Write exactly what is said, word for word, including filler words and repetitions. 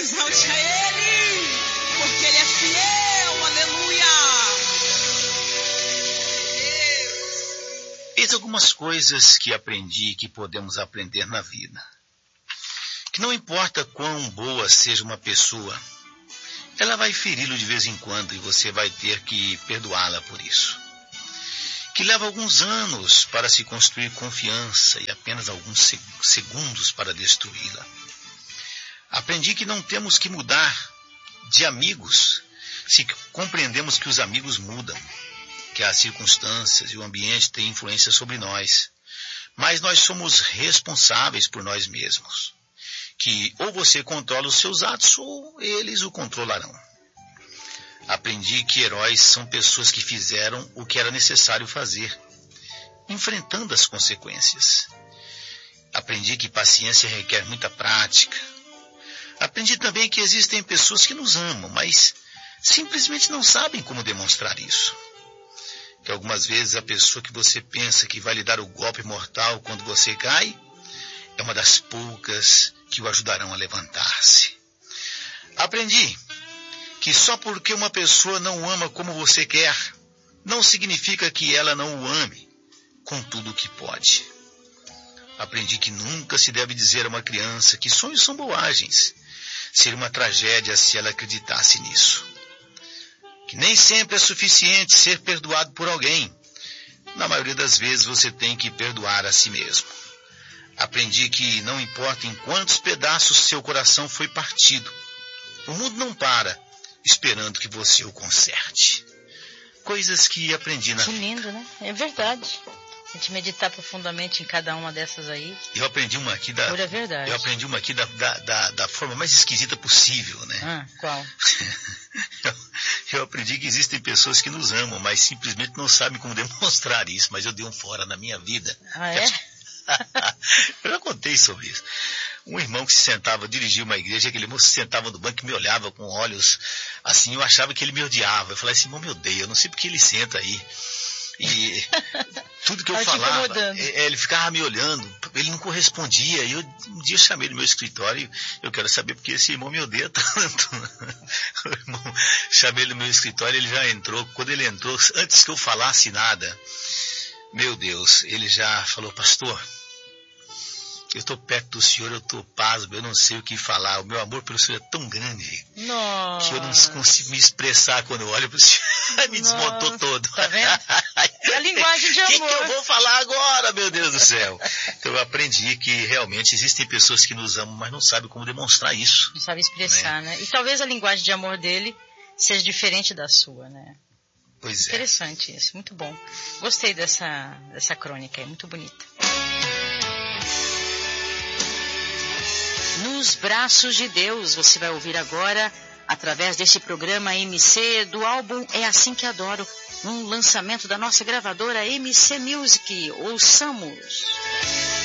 exalte a Ele, porque Ele é fiel, aleluia. Eis algumas coisas que aprendi que podemos aprender na vida. Que não importa quão boa seja uma pessoa, ela vai feri-lo de vez em quando e você vai ter que perdoá-la por isso. Que leva alguns anos para se construir confiança e apenas alguns segundos para destruí-la. Aprendi que não temos que mudar de amigos se compreendemos que os amigos mudam, que as circunstâncias e o ambiente têm influência sobre nós, mas nós somos responsáveis por nós mesmos. Que ou você controla os seus atos ou eles o controlarão. Aprendi que heróis são pessoas que fizeram o que era necessário fazer, enfrentando as consequências. Aprendi que paciência requer muita prática. Aprendi também que existem pessoas que nos amam, mas simplesmente não sabem como demonstrar isso. Que algumas vezes a pessoa que você pensa que vai lhe dar o golpe mortal quando você cai, é uma das poucas que o ajudarão a levantar-se. Aprendi que só porque uma pessoa não ama como você quer, não significa que ela não o ame com tudo o que pode. Aprendi que nunca se deve dizer a uma criança que sonhos são bobagens. Seria uma tragédia se ela acreditasse nisso. Que nem sempre é suficiente ser perdoado por alguém. Na maioria das vezes você tem que perdoar a si mesmo. Aprendi que não importa em quantos pedaços seu coração foi partido, o mundo não para esperando que você o conserte. Coisas que aprendi na vida. Que lindo, né? É verdade. A gente meditar profundamente em cada uma dessas aí. Eu aprendi uma aqui da. Pura verdade. Eu aprendi uma aqui da, da, da, da forma mais esquisita possível, né? Ah, qual? eu, eu aprendi que existem pessoas que nos amam, mas simplesmente não sabem como demonstrar isso. Mas eu dei um fora na minha vida. Ah, é? Eu já contei sobre isso. Um irmão que se sentava, dirigia uma igreja, aquele moço se sentava no banco e me olhava com olhos assim, eu achava que ele me odiava. Eu falei assim, irmão, me odeia, eu não sei porque ele senta aí. E tudo que eu falava, é, ele ficava me olhando, ele não correspondia. E eu, um dia eu chamei no meu escritório e eu quero saber porque esse irmão me odeia tanto. O irmão, chamei ele no meu escritório, ele já entrou. Quando ele entrou, antes que eu falasse nada, meu Deus, ele já falou, pastor, eu estou perto do senhor, eu estou pasmo, eu não sei o que falar. O meu amor pelo senhor é tão grande Nossa. que eu não consigo me expressar quando eu olho para o senhor. Me desmontou todo. Tá vendo? É a linguagem de amor. O que, que eu vou falar agora, meu Deus do céu? Então eu aprendi que realmente existem pessoas que nos amam, mas não sabem como demonstrar isso. Não sabem expressar, né? né? E talvez a linguagem de amor dele seja diferente da sua, né? Pois é. Interessante isso, muito bom. Gostei dessa, dessa crônica, é muito bonita. Nos Braços de Deus, você vai ouvir agora, através desse programa M C, do álbum É Assim Que Adoro, um lançamento da nossa gravadora M C Music. Ouçamos!